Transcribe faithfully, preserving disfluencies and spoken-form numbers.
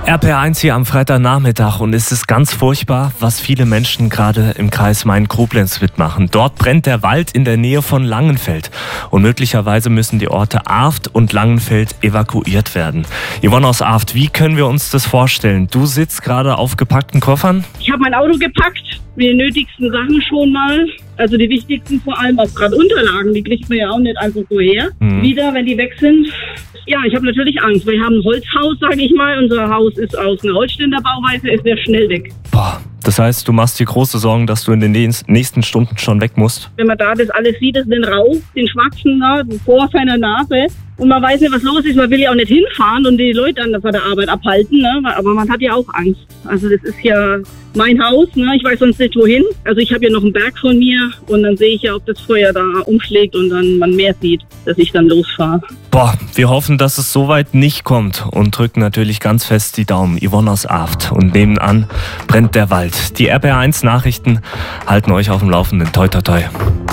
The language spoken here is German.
R P R eins hier am Freitagnachmittag und es ist ganz furchtbar, was viele Menschen gerade im Kreis Main-Koblenz mitmachen. Dort brennt der Wald in der Nähe von Langenfeld und möglicherweise müssen die Orte Arft und Langenfeld evakuiert werden. Yvonne aus Arft, wie können wir uns das vorstellen? Du sitzt gerade auf gepackten Koffern? Ich habe mein Auto gepackt, mit den nötigsten Sachen schon mal. Also die wichtigsten vor allem auch gerade Unterlagen, die kriegt man ja auch nicht einfach so her. Mhm. Wieder, wenn die weg sind. Ja, ich habe natürlich Angst. Wir haben ein Holzhaus, sage ich mal. Unser Haus ist aus einer Holzständerbauweise, ist sehr schnell weg. Boah, das heißt, du machst dir große Sorgen, dass du in den nächsten Stunden schon weg musst? Wenn man da das alles sieht, ist den Rauch, den Schwarzen da, vor seiner Nase. Und man weiß nicht, was los ist. Man will ja auch nicht hinfahren und die Leute dann von der Arbeit abhalten. Ne? Aber man hat ja auch Angst. Also das ist ja mein Haus. Ne? Ich weiß sonst nicht wohin. Also ich habe ja noch einen Berg von mir. Und dann sehe ich ja, ob das Feuer da umschlägt und dann man mehr sieht, dass ich dann losfahre. Boah, wir hoffen, dass es soweit nicht kommt und drücken natürlich ganz fest die Daumen. Yvonne aus Arft. Und nebenan brennt der Wald. Die R P R eins Nachrichten halten euch auf dem Laufenden. Toi, toi, toi.